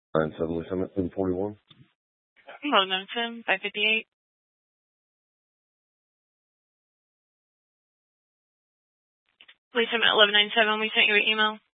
97 Lee Summit, 741. Hello, 97, 558. Lee Summit, 1197, we sent you an email.